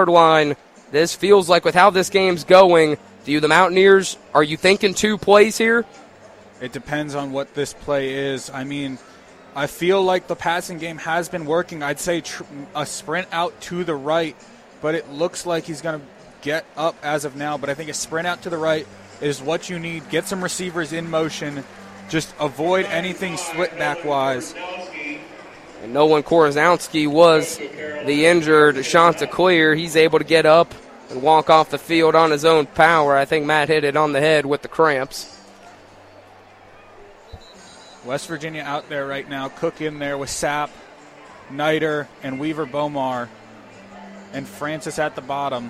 14-yard line. This feels like with how this game's going, the Mountaineers, are you thinking 2 plays here? It depends on what this play is. I mean, I feel like the passing game has been working. I'd say a sprint out to the right, but it looks like he's going to get up as of now. But I think a sprint out to the right is what you need. Get some receivers in motion. Just avoid anything split back-wise. And Nolan Korozowski was the injured Chanticleer. He's able to get up and walk off the field on his own power. I think Matt hit it on the head with the cramps. West Virginia out there right now. Cook in there with Sapp, Niter, and Weaver Bomar. And Francis at the bottom.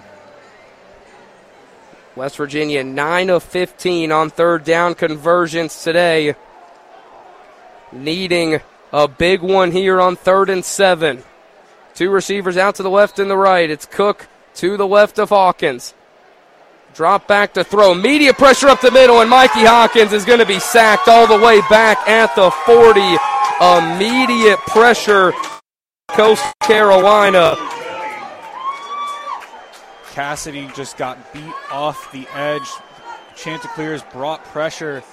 West Virginia 9 of 15 on third down conversions today. Needing a big one here on 3rd and 7. 2 receivers out to the left and the right. It's Cook to the left of Hawkins. Drop back to throw. Media pressure up the middle, and Mikey Hawkins is going to be sacked all the way back at the 40. Immediate pressure, Coastal Carolina. Cassidy just got beat off the edge. Chanticleers brought pressure.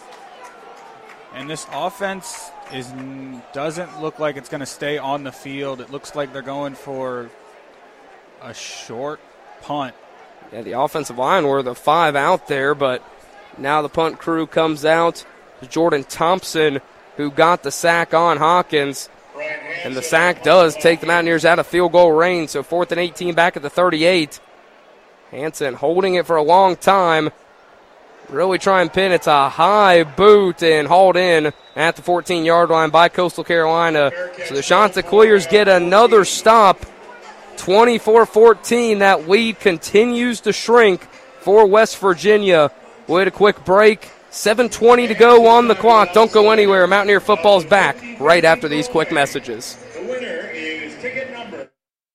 And this offense doesn't look like it's going to stay on the field. It looks like they're going for a short punt. Yeah, the offensive line were the 5 out there, but now the punt crew comes out. Jordan Thompson, who got the sack on Hawkins. And the sack does take the Mountaineers out of field goal range, so 4th and 18 back at the 38. Hansen holding it for a long time. Really try and pin. It's a high boot and hauled in at the 14-yard line by Coastal Carolina. So the Chanticleers get another stop. 24-14. That lead continues to shrink for West Virginia. We'll hit a quick break. 7:20 to go on the clock. Don't go anywhere. Mountaineer football's back right after these quick messages. The winner is ticket number.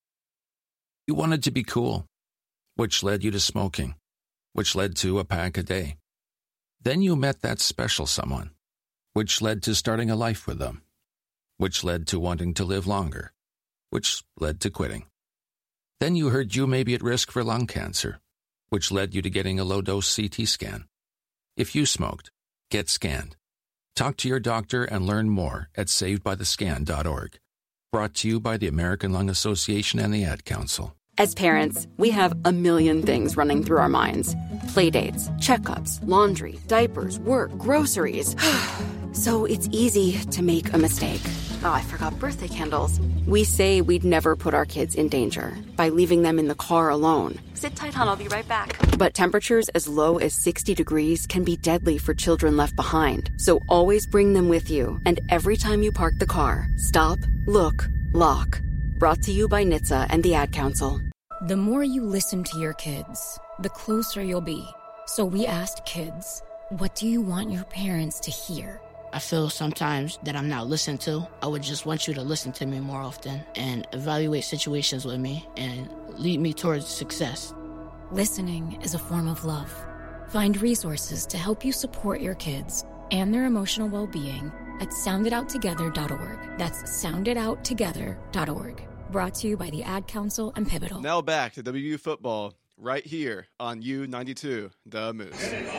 You wanted to be cool, which led you to smoking, which led to a pack a day. Then you met that special someone, which led to starting a life with them, which led to wanting to live longer, which led to quitting. Then you heard you may be at risk for lung cancer, which led you to getting a low-dose CT scan. If you smoked, get scanned. Talk to your doctor and learn more at savedbythescan.org. Brought to you by the American Lung Association and the Ad Council. As parents, we have a million things running through our minds. Playdates, checkups, laundry, diapers, work, groceries. So it's easy to make a mistake. Oh, I forgot birthday candles. We say we'd never put our kids in danger by leaving them in the car alone. Sit tight, hon, I'll be right back. But temperatures as low as 60 degrees can be deadly for children left behind. So always bring them with you. And every time you park the car, stop, look, lock. Brought to you by NHTSA and the Ad Council. The more you listen to your kids, the closer you'll be. So we asked kids, what do you want your parents to hear? I feel sometimes that I'm not listened to. I would just want you to listen to me more often and evaluate situations with me and lead me towards success. Listening is a form of love. Find resources to help you support your kids and their emotional well-being at sounditouttogether.org. That's sounditouttogether.org. Brought to you by the Ad Council and Pivotal. Now back to WU football right here on U92, The Moose.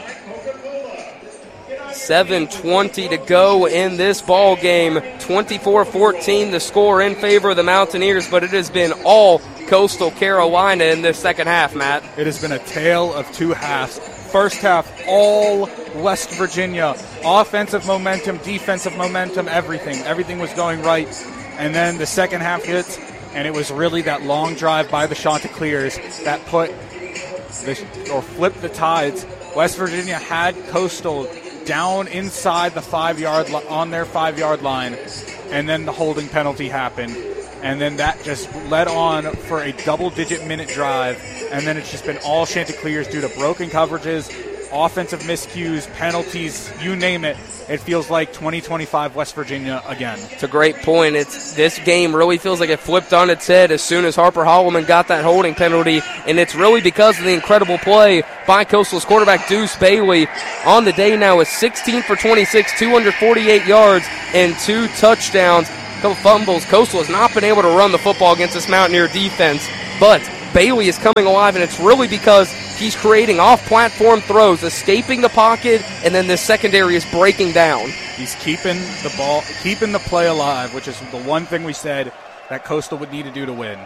7:20 to go in this ball game. 24-14 the score in favor of the Mountaineers, but it has been all Coastal Carolina in this second half, Matt. It has been a tale of 2 halves. First half, all West Virginia. Offensive momentum, defensive momentum, everything. Everything was going right. And then the second half hits, and it was really that long drive by the Chanticleers that flipped the tides. West Virginia had Coastal down inside the 5-yard on their 5-yard line, and then the holding penalty happened. And then that just led on for a double-digit minute drive, and then it's just been all Chanticleers due to broken coverages, offensive miscues, penalties, you name it. It feels like 2025 West Virginia again. It's a great point. This game really feels like it flipped on its head as soon as Harper Holloman got that holding penalty, and it's really because of the incredible play by Coastal's quarterback Deuce Bailey. On the day now is 16 for 26, 248 yards, and 2 touchdowns. A couple fumbles. Coastal has not been able to run the football against this Mountaineer defense, but Bailey is coming alive, and it's really because he's creating off-platform throws, escaping the pocket, and then the secondary is breaking down. He's keeping the ball, keeping the play alive, which is the one thing we said that Coastal would need to do to win.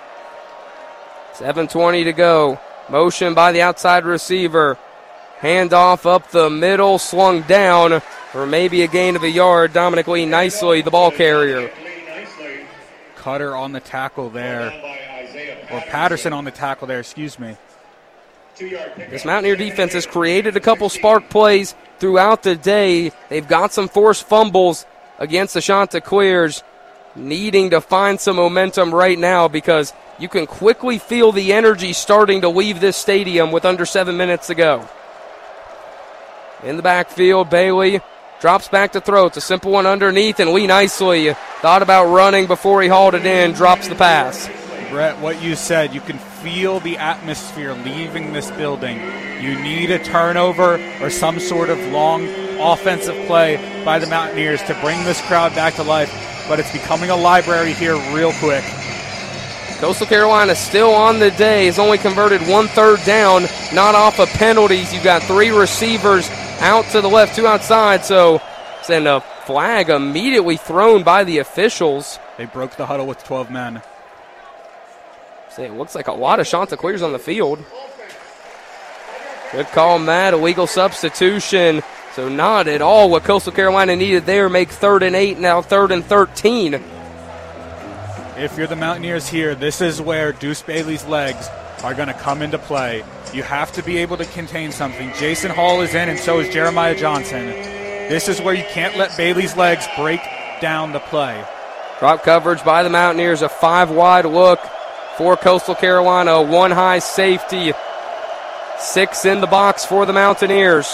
7:20 to go. Motion by the outside receiver. Handoff up the middle, slung down for maybe a gain of a yard. Dominic Lee nicely, the ball carrier. Cutter on the tackle there. Or Patterson on the tackle there, excuse me. This Mountaineer defense has created a couple spark plays throughout the day. They've got some forced fumbles against the Chanticleers, needing to find some momentum right now because you can quickly feel the energy starting to leave this stadium with under 7 minutes to go. In the backfield, Bailey drops back to throw. It's a simple one underneath, and Lee nicely thought about running before he hauled it in, drops the pass. Brett, what you said, you can feel the atmosphere leaving this building. You need a turnover or some sort of long offensive play by the Mountaineers to bring this crowd back to life, but it's becoming a library here real quick. Coastal Carolina still on the day, has only converted 1 third down, not off of penalties. You've got 3 receivers out to the left, 2 outside, so and a flag immediately thrown by the officials. They broke the huddle with 12 men. So it looks like a lot of Chanticleers on the field. Good call, Matt. Illegal substitution. So not at all what Coastal Carolina needed there. Make 3rd and 8, now 3rd and 13. If you're the Mountaineers here, this is where Deuce Bailey's legs are going to come into play. You have to be able to contain something. Jason Hall is in, and so is Jeremiah Johnson. This is where you can't let Bailey's legs break down the play. Drop coverage by the Mountaineers, a 5-wide look for Coastal Carolina, a 1 high safety, 6 in the box for the Mountaineers.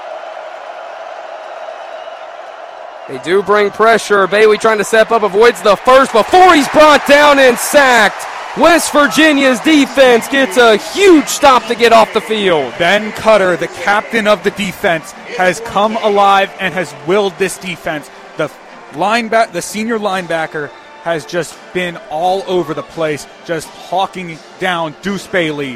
They do bring pressure. Bailey trying to step up, avoids the first before he's brought down and sacked. West Virginia's defense gets a huge stop to get off the field. Ben Cutter, the captain of the defense, has come alive and has willed this defense. The senior linebacker has just been all over the place, just hawking down Deuce Bailey.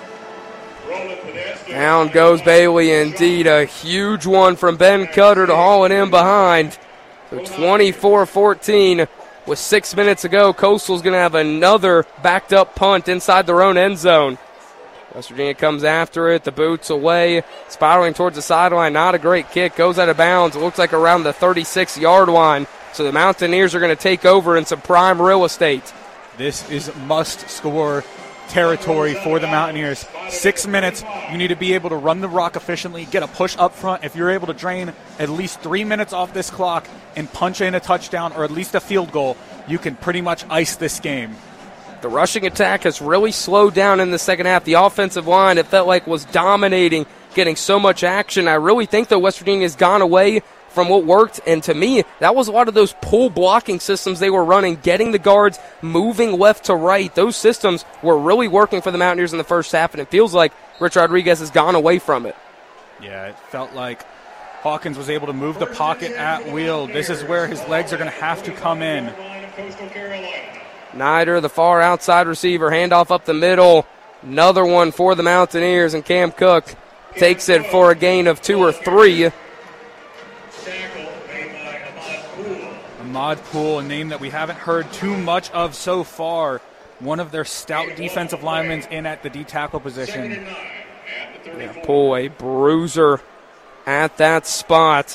Down goes Bailey, indeed. A huge one from Ben Cutter to haul it in behind. So 24-14 with 6 minutes to go. Coastal's going to have another backed up punt inside their own end zone. West Virginia comes after it. The boots away, spiraling towards the sideline. Not a great kick. Goes out of bounds. It looks like around the 36-yard line. So the Mountaineers are going to take over in some prime real estate. This is must-score territory for the Mountaineers. 6 minutes. You need to be able to run the rock efficiently, get a push up front. If you're able to drain at least 3 minutes off this clock and punch in a touchdown or at least a field goal, you can pretty much ice this game. The rushing attack has really slowed down in the second half. The offensive line, it felt like, was dominating, getting so much action. I really think that West Virginia has gone away from what worked, and to me, that was a lot of those pull blocking systems they were running, getting the guards moving left to right. Those systems were really working for the Mountaineers in the first half, and it feels like Rich Rodriguez has gone away from it. Yeah, it felt like Hawkins was able to move the pocket at will. This is where his legs are going to have to come in. Nider, the far outside receiver, handoff up the middle. Another one for the Mountaineers, and Cam Cook takes it for a gain of 2 or 3. Ahmad Poole, a name that we haven't heard too much of so far. One of their stout defensive linemen in at the D-tackle position. Yeah, Poole, a bruiser at that spot.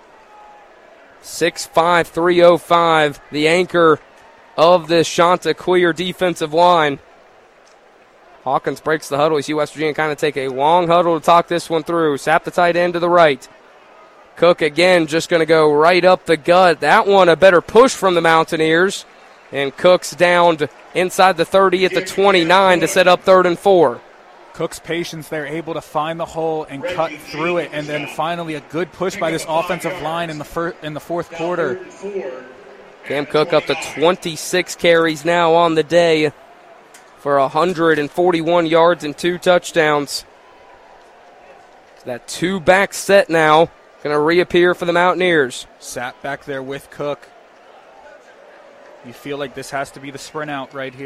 6'5", 305, the anchor of this Chanticleer defensive line. Hawkins breaks the huddle. You see West Virginia kind of take a long huddle to talk this one through. Sap the tight end to the right. Cook again just going to go right up the gut. That one a better push from the Mountaineers. And Cook's down inside the 30 at the 29 to set up 3rd and 4. Cook's patience, they're able to find the hole and cut through it. And then finally a good push by this offensive line in the fourth quarter. Cam Cook up to 26 carries now on the day for 141 yards and 2 touchdowns. So that 2-back set now going to reappear for the Mountaineers. Sat back there with Cook. You feel like this has to be the sprint out right here.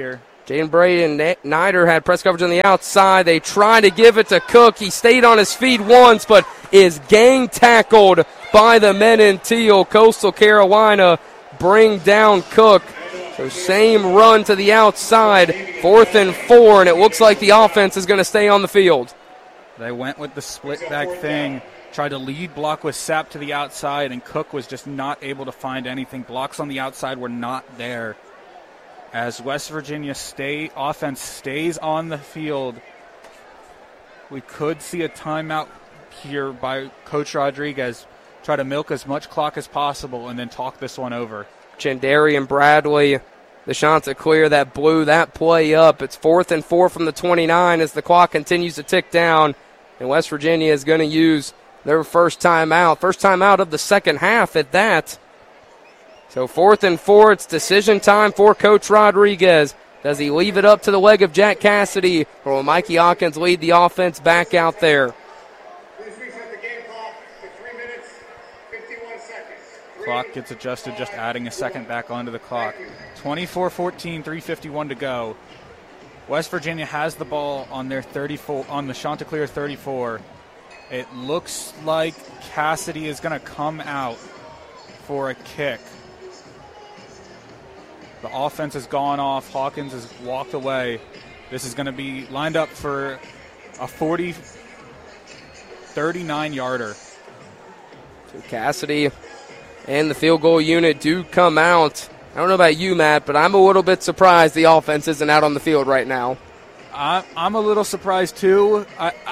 Jaden Bray and Nider had press coverage on the outside. They tried to give it to Cook. He stayed on his feet once, but is gang tackled by the men in teal. Coastal Carolina bring down Cook. So same run to the outside, 4th and 4, and it looks like the offense is going to stay on the field. They went with the split back thing, tried to lead block with Sapp to the outside, and Cook was just not able to find anything. Blocks on the outside were not there. As West Virginia State offense stays on the field, we could see a timeout here by Coach Rodriguez. Try to milk as much clock as possible and then talk this one over. Chandarian Bradley, the Chanticleer that blew that play up. It's 4th and 4 from the 29 as the clock continues to tick down. And West Virginia is going to use their first timeout of the second half at that. So 4th and 4, it's decision time for Coach Rodriguez. Does he leave it up to the leg of Jack Cassidy, or will Mikey Hawkins lead the offense back out there? Please reset the game clock to 3 minutes, 51 seconds. Clock gets adjusted, just adding a second back onto the clock. 24-14, 3:51 to go. West Virginia has the ball on their 34, on the Chanticleer 34. It looks like Cassidy is going to come out for a kick. The offense has gone off. Hawkins has walked away. This is going to be lined up for a 39-yarder. So Cassidy and the field goal unit do come out. I don't know about you, Matt, but I'm a little bit surprised the offense isn't out on the field right now. I'm a little surprised, too.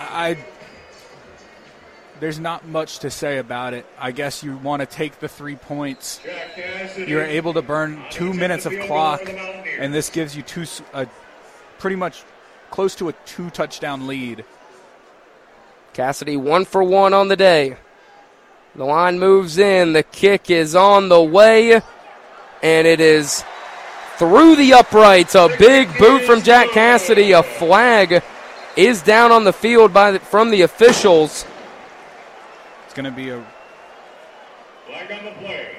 There's not much to say about it. I guess you want to take the 3 points. You're able to burn 2 minutes of clock, and this gives you pretty much close to a 2-touchdown lead. Cassidy 1 for 1 on the day. The line moves in. The kick is on the way, and it is through the uprights. A big boot from Jack Cassidy. A flag is down on the field from the officials. It's going to be a Flag on the play.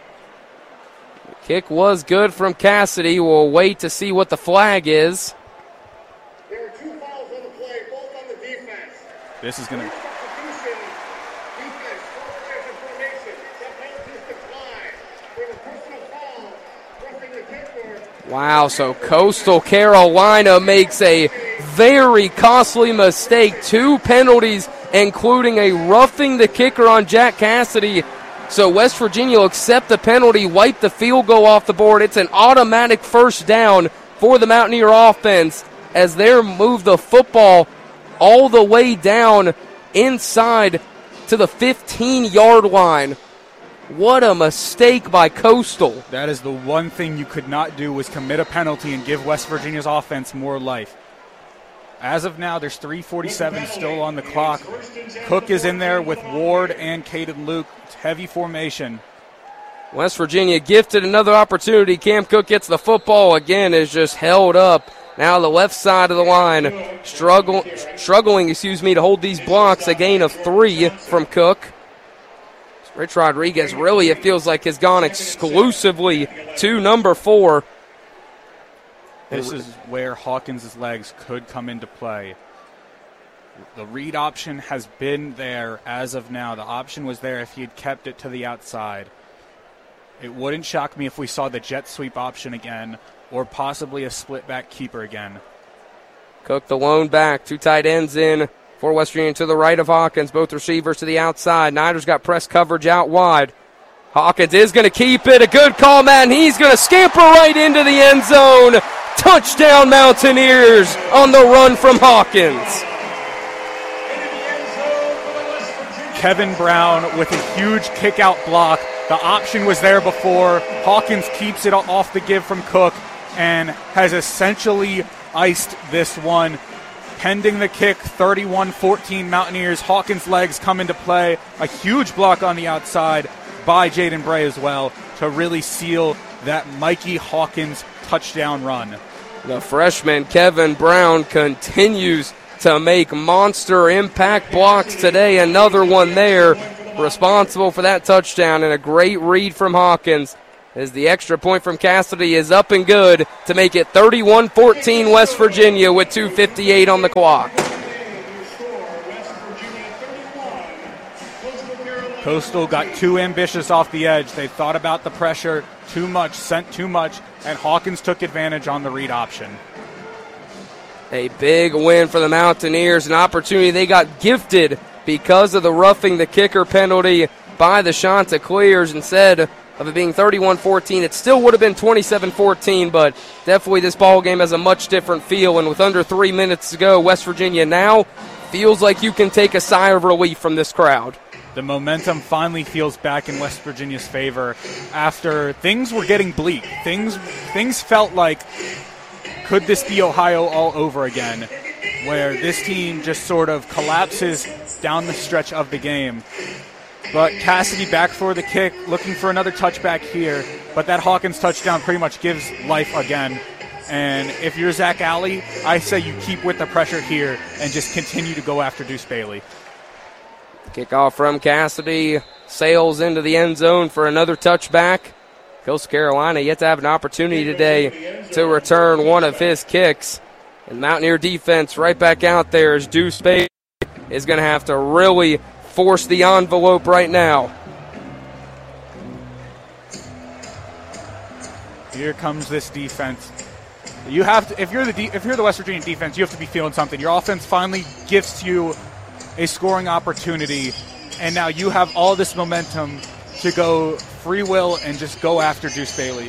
Kick was good from Cassidy. We'll wait to see what the flag is. There are 2 fouls on the play, both on the defense. This is going to Substitution, defense, 4 players in formation. That penalty is declined. With a personal foul, roughing the kicker. Wow, so Coastal Carolina makes a very costly mistake. 2 penalties, including a roughing the kicker on Jack Cassidy. So West Virginia will accept the penalty, wipe the field goal off the board. It's an automatic first down for the Mountaineer offense as they move the football all the way down inside to the 15-yard line. What a mistake by Coastal. That is the one thing you could not do, was commit a penalty and give West Virginia's offense more life. As of now, there's 3:47 still on the clock. Cook is in there with Ward and Caden Luke. It's heavy formation. West Virginia gifted another opportunity. Cam Cook gets the football again, is just held up. Now the left side of the line struggling to hold these blocks. A gain of 3 from Cook. Rich Rodriguez really, it feels like, has gone exclusively to number 4. This is where Hawkins' legs could come into play. The read option has been there as of now. The option was there if he had kept it to the outside. It wouldn't shock me if we saw the jet sweep option again, or possibly a split back keeper again. Cook the lone back. 2 tight ends in for West Virginia to the right of Hawkins. Both receivers to the outside. Nider's got press coverage out wide. Hawkins is going to keep it. A good call, Matt, and he's going to scamper right into the end zone. Touchdown Mountaineers on the run from Hawkins. Kevin Brown with a huge kick-out block. The option was there before. Hawkins keeps it off the give from Cook and has essentially iced this one. Pending the kick, 31-14 Mountaineers. Hawkins' legs come into play. A huge block on the outside by Jaden Bray as well to really seal that Mikey Hawkins touchdown run. The freshman Kevin Brown continues to make monster impact blocks today. Another one there, responsible for that touchdown, and a great read from Hawkins as the extra point from Cassidy is up and good to make it 31-14 West Virginia with 2:58 on the clock. Coastal got too ambitious off the edge. They thought about the pressure too much, sent too much, and Hawkins took advantage on the read option. A big win for the Mountaineers, an opportunity they got gifted because of the roughing the kicker penalty by the Chanticleers. Instead of it being 31-14, it still would have been 27-14, but definitely this ball game has a much different feel, and with under 3 minutes to go, West Virginia now feels like you can take a sigh of relief from this crowd. The momentum finally feels back in West Virginia's favor after things were getting bleak. Things felt like, could this be Ohio all over again, where this team just sort of collapses down the stretch of the game. But Cassidy back for the kick, looking for another touchback here, but that Hawkins touchdown pretty much gives life again. And if you're Zach Alley, I say you keep with the pressure here and just continue to go after Deuce Bailey. Kickoff from Cassidy, sails into the end zone for another touchback. Coastal Carolina yet to have an opportunity today to return one of his kicks. And Mountaineer defense right back out there as Deuce Bailey is going to have to really force the envelope right now. Here comes this defense. You have to, if you're the West Virginia defense, you have to be feeling something. Your offense finally gifts you a scoring opportunity, and now you have all this momentum to go free will and just go after Deuce Bailey.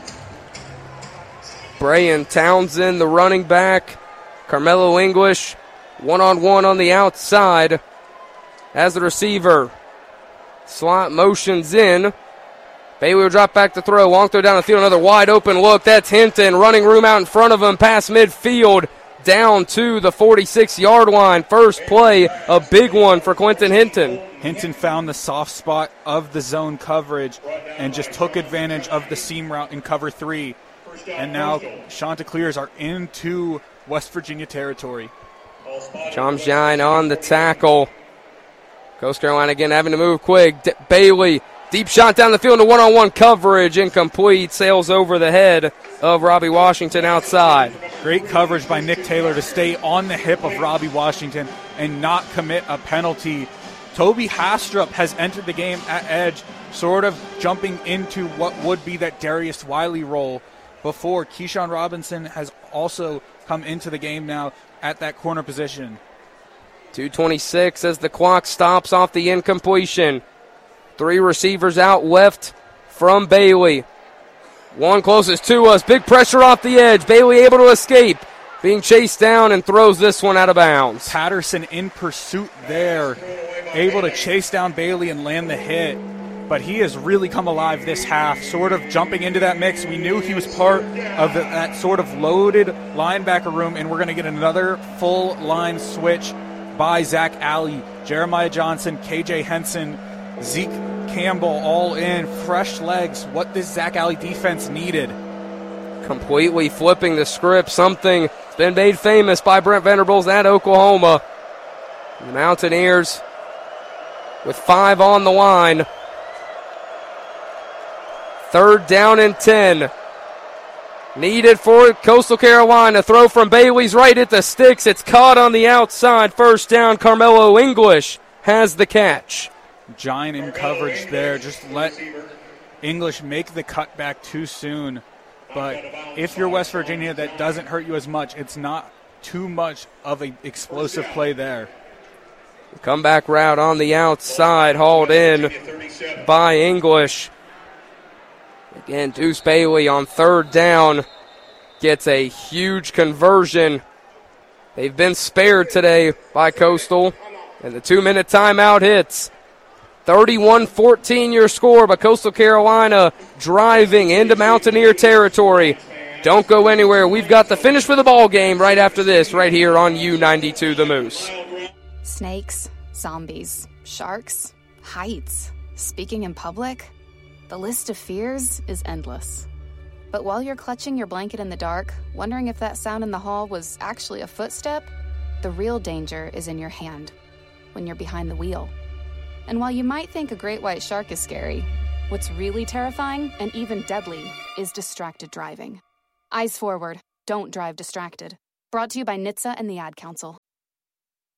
Brayan Townsend, the running back. Carmelo English, one-on-one on the outside as the receiver. Slot motions in. Bailey will drop back to throw. Long throw down the field. Another wide open look. That's Hinton. Running room out in front of him past midfield. Down to the 46-yard line. First play, a big one for Quentin Hinton. Hinton found the soft spot of the zone coverage and just took advantage of the seam route in cover 3. And now Chanticleers are into West Virginia territory. Chomshine on the tackle. Coastal Carolina again having to move quick. Bailey, deep shot down the field into one-on-one coverage. Incomplete. Sails over the head of Robbie Washington outside. Great coverage by Nick Taylor to stay on the hip of Robbie Washington and not commit a penalty. Toby Hastrup has entered the game at edge, sort of jumping into what would be that Darius Wiley role before. Keyshawn Robinson has also come into the game now at that corner position. 2:26 as the clock stops off the incompletion. 3 receivers out left from Bailey. One closest to us. Big pressure off the edge. Bailey able to escape. Being chased down and throws this one out of bounds. Patterson in pursuit there. Able to chase down Bailey and land the hit. But he has really come alive this half, sort of jumping into that mix. We knew he was part of that sort of loaded linebacker room, and we're going to get another full line switch by Zach Alley. Jeremiah Johnson, KJ Henson, Zeke Campbell all in, fresh legs, what this Zach Alley defense needed. Completely flipping the script, something that's been made famous by Brent Venables at Oklahoma. The Mountaineers with 5 on the line. 3rd down and 10. Needed for Coastal Carolina. Throw from Bailey's right at the sticks. It's caught on the outside. First down, Carmelo English has the catch. Giant in coverage there. Just let English make the cutback too soon. But if you're West Virginia, that doesn't hurt you as much. It's not too much of an explosive play there. Comeback route on the outside, hauled in by English. Again, Deuce Bailey on 3rd down gets a huge conversion. They've been spared today by Coastal, and the 2-minute timeout hits. 31-14 your score, but Coastal Carolina driving into Mountaineer territory. Don't go anywhere. We've got the finish for the ball game right after this, right here on U92 The Moose. Snakes, zombies, sharks, heights, speaking in public. The list of fears is endless. But while you're clutching your blanket in the dark, wondering if that sound in the hall was actually a footstep, the real danger is in your hand, when you're behind the wheel. And while you might think a great white shark is scary, What's really terrifying and even deadly is distracted driving. Eyes forward. Don't drive distracted. Brought to you by NHTSA and the Ad Council.